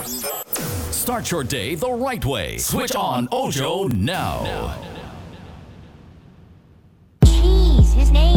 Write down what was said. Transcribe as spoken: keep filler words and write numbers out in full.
Start your day the right way. Switch on Ojo now. Jeez, his name